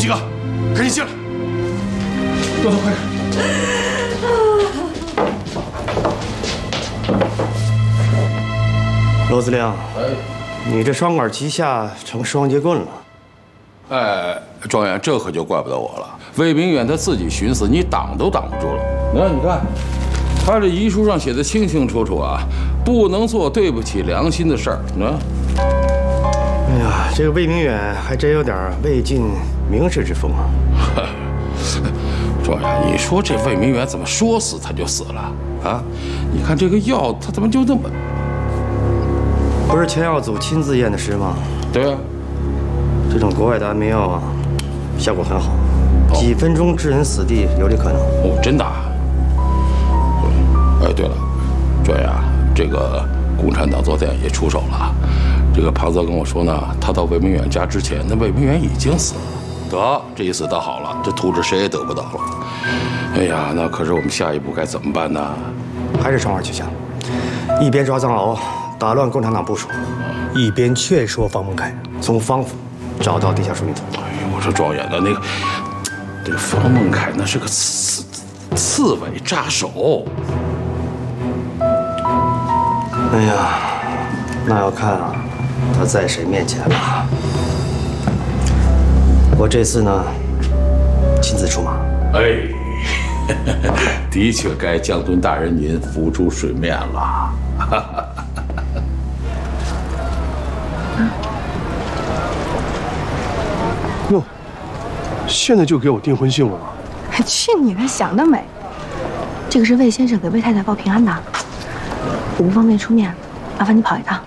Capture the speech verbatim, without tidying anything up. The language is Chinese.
几个，赶紧进来。豆豆，快点。 罗子亮， 哎， 你这双管齐下成双截棍了。 哎，状元，这可就怪不得我了。魏明远他自己寻思，你挡都挡不住了。那你看，他这遗书上写的清清楚楚啊，不能做对不起良心的事儿。那， 哎呀，这个魏明远还真有点魏晋名士之风啊。 状元，你说这魏明远怎么说死他就死了啊？你看这个药，他怎么就那么…… 不是钱耀祖亲自验的尸吗？ 对啊， 这种国外的安眠药啊，效果很好，几分钟致人死地有这可能。 哦，真的啊？哎，对了，状元，这个共产党昨天也出手了。这个庞泽跟我说呢，他到魏明远家之前，那魏明远已经死了。得，这一死倒好了，这图纸谁也得不到了。哎呀，那可是我们下一步该怎么办呢？ 还是双管齐下，一边抓藏獒，打乱共产党部署，一边劝说方孟凯从方府找到地下输运图。 哎呀，我说状元的那个，这个方孟凯那是个刺刺猬扎手。 哎呀，那要看啊，他在谁面前了。我这次呢，亲自出马。 哎，的确该将军大人您浮出水面了。 哟，现在就给我订婚信了吗？ 去你的，想得美！这个是魏先生给魏太太报平安的，我不方便出面，麻烦你跑一趟。